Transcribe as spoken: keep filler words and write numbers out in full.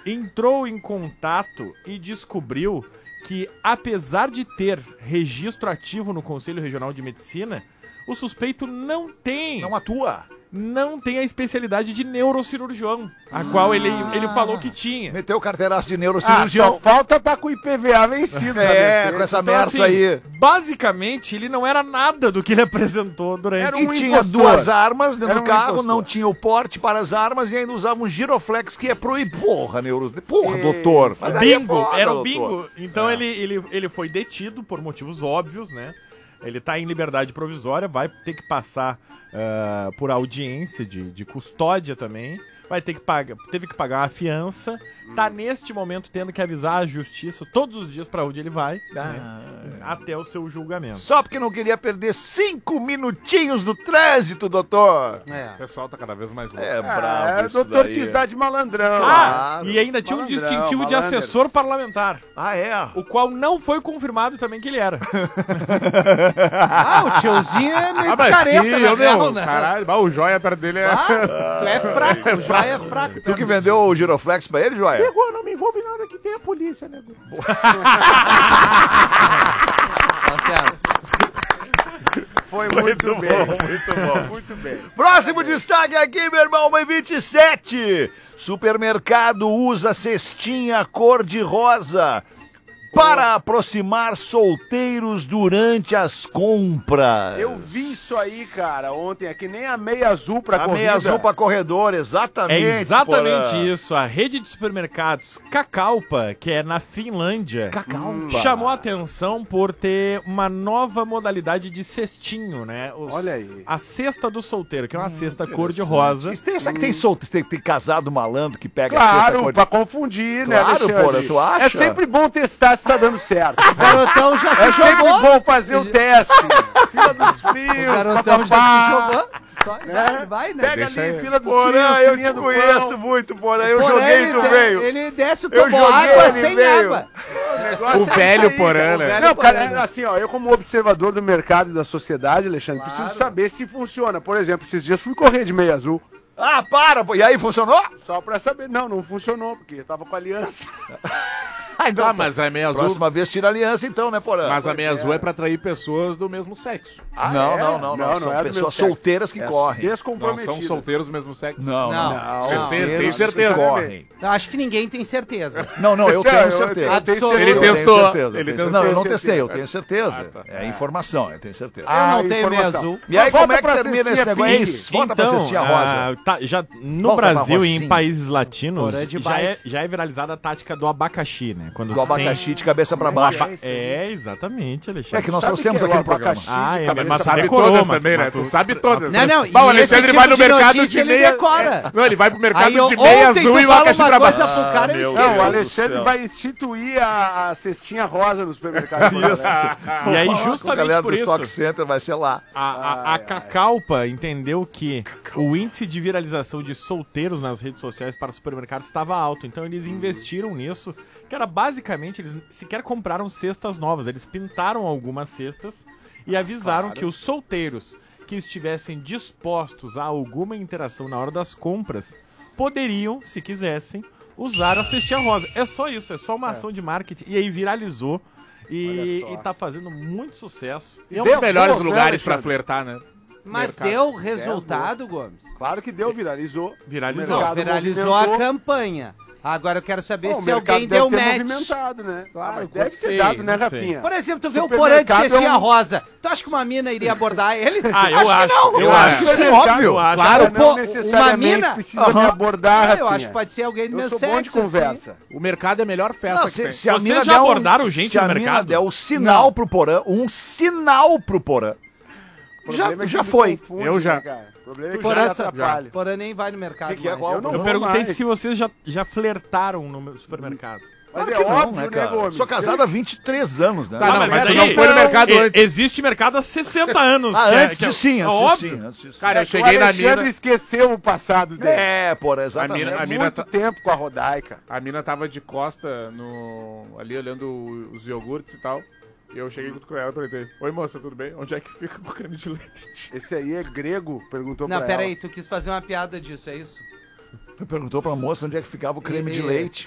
entrou em contato e descobriu que, apesar de ter registro ativo no Conselho Regional de Medicina, o suspeito não tem... Não atua. Não tem a especialidade de neurocirurgião, a qual ele, ele falou que tinha. Meteu o carteiraço de Ah, neurocirurgião. só falta tá com o I P V A vencido. É, com essa Então, merda assim, aí. Basicamente, ele não era nada do que ele apresentou durante... Era E um tinha impostor. duas armas dentro Era do um carro, impostor. não tinha o porte para as armas e ainda usava um giroflex que é proibido. Porra, neuro... Porra, doutor. Mas daí é Bingo, foda, era o doutor. bingo. Então É. ele, ele, ele foi detido por motivos óbvios, né? Ele tá em liberdade provisória, vai ter que passar ah, por audiência de, de custódia também. Vai ter que pagar, teve que pagar uma fiança. Tá neste momento tendo que avisar a justiça todos os dias pra onde ele vai, né? Até o seu julgamento. Só porque não queria perder cinco minutinhos do trânsito, doutor. É. O pessoal tá cada vez mais louco. É Ah, brabo é, isso doutor daí. quis dar de malandrão. Ah, Claro. e ainda tinha um Malandrão, distintivo de malanders. assessor parlamentar, Ah, é? o qual não foi confirmado também que ele era. Ah, o tiozinho é meio Ah, mas careta, que, na eu, real, meu, né? caralho, bah, o joia perto dele é... Ah, tu é fraco, o Joia é fraco. Tu que vendeu o giroflex pra ele, Joia? Pegou, não me envolve nada que tem a polícia, nego. Foi muito, bem. muito bom. Muito bem. Próximo destaque aqui, meu irmão, uma e vinte e sete. Supermercado usa cestinha cor-de-rosa para aproximar solteiros durante as compras. Eu vi isso aí, cara, ontem. É que nem a meia azul pra A corrida. meia azul pra corredor, exatamente. É exatamente Porã. isso. A rede de supermercados Cacaupa, que é na Finlândia, Cacaupa. chamou a atenção por ter uma nova modalidade de cestinho, né? Os- Olha aí. A cesta do solteiro, que é uma cesta cor-de-rosa. Isso tem, será que tem solto, tem, tem casado malandro que pega a cesta Claro, cor pra confundir, né, Claro, Alexandre? porra, tu acha? É sempre bom testar se tá dando certo. O garotão já se É sempre jogou. bom fazer o teste. Fila dos O frios, garotão já se papapá. jogou. Só vai, vai, né? Pega Deixa ali, aí. fila dos Porã, frios, eu filinha te do conheço pão. muito, Porã. Eu Porém, joguei, ele tu de- veio. Ele desce o Eu tobo joguei, água ele sem veio. água. negócio O é velho isso aí, Porã, cara. né? O velho Não, cara, Porã, né? assim, ó, eu como observador do mercado e da sociedade, Alexandre, Claro. preciso saber se funciona. Por exemplo, esses dias fui correr de meia azul. Ah, para, pô. E aí, funcionou? Só pra saber. Não, não funcionou, porque eu tava com aliança. Ah, então Ah, tá. mas a meia azul... Próxima vez tira aliança então, né, Porã? Mas a meia azul é pra atrair pessoas do mesmo sexo. Ah, não, é? não, não, não, São é do pessoas meu sexo. solteiras que É correm. Não Descomprometidas. são solteiros do mesmo sexo? Não, Não. não. Você Não, tem Solteiros certeza? que correm. Eu acho que ninguém tem certeza. Não, não, eu Não, tenho eu- certeza. eu tenho Absoluto. Ele Eu tenho testou. certeza, eu Ele tenho testou. Não, eu não Tenho testei, eu certeza. tenho certeza. Ah, tá. É informação, eu tenho certeza. Eu não Ah, tenho meia informação. azul. E aí, Mas como volta é que pra termina esse cestinha negócio? É pink. isso, volta pra Então, cestinha ah, rosa. tá, já, no Volta pra Brasil e em rosinha. países latinos, Porã de já bike. é, já é viralizada a tática do abacaxi, né? Quando Do tu tem abacaxi de cabeça pra um baixo. aba- É, exatamente, Alexandre. É que nós Sabe trouxemos que é aqui o no programa. abacaxi? Ah, é, Cabeça mas pra Sabe decorou, todas mas- também, né? mas Tu sabe todas. Não, não, e Bah, o esse Alexandre tipo vai no de mercado notícia de ele meia... decora. Não, ele vai pro mercado Aí, de ontem meia tu azul e o fala abacaxi uma pra coisa baixo. pro cara, eu meu esqueço. Não, o Deus do Alexandre céu. vai instituir a, a cestinha rosa nos supermercados. Isso. E aí, Falar com a justamente galera por do isso, Stock Center vai ser lá. a, a, a Cacaupa entendeu que o índice de viralização de solteiros nas redes sociais para supermercados estava alto. Então eles investiram nisso, que era basicamente, eles sequer compraram cestas novas. Eles pintaram algumas cestas e avisaram que os solteiros que estivessem dispostos a alguma interação na hora das compras poderiam, se quisessem, usar a cestinha rosa. É só isso, é só uma ação de marketing. E aí viralizou e, Olha só. e tá fazendo muito sucesso. E é um dos Deu melhores boa, né, lugares pra Alexandre? flertar, né? Mas Mercado. deu resultado, Gomes? Claro que deu, viralizou. Viralizou. O Não, mercado viralizou a movimentou. campanha. Agora eu quero saber Bom, o se mercado alguém deve deu ter match. movimentado, né? Claro, mas deve sei, ter dado, né, não sei. Rafinha? Por exemplo, tu vê o Porã de Supermercado cestinha é um- rosa. Tu acha que uma mina iria abordar ele? Ah, eu acho. que não. Eu Eu acho que sim, Supermercado, óbvio. eu acho. Claro, Cara, pô, não uma necessariamente mina- precisa me Aham. abordar, Ah, Rafinha. eu acho que pode ser alguém do Eu meu sou sexo. bom de conversa. O mercado é a melhor festa Não, que se, tem. se a Vocês mina já der um- abordaram gente se a no mina mercado? der um sinal pro Porã, um sinal pro Porã. O Já, problema é que já me foi. confunde, Eu já. né, cara? O problema é que Porã, já atrapalha. Porã nem vai no mercado. Que que é? mais. Qual? Eu não Eu vou perguntei mais. se vocês já, já flertaram no supermercado. Mas Claro é que não, óbvio, né, né, cara? Gomes? Sou casado há vinte e três anos, né? Tá, não, mas mas tu aí- não foi no mercado E- antes. Existe mercado há sessenta anos. Ah, que é- antes que é- de sim, é antes de óbvio. sim, antes de sim. Cara, eu O cheguei na Alexandre mina... esqueceu o passado dele. É, Porã, A exatamente. mina- É a mina muito tá- tempo com a Rodaica. A mina tava de costa no... ali olhando os iogurtes e tal. E eu cheguei com ela e perguntei: Oi moça, tudo bem? Onde é que fica o creme de leite? Esse aí é grego? Perguntou Não, pra pera ela. aí, tu quis fazer uma piada disso, é isso? Tu perguntou pra moça onde é que ficava o creme E- de leite.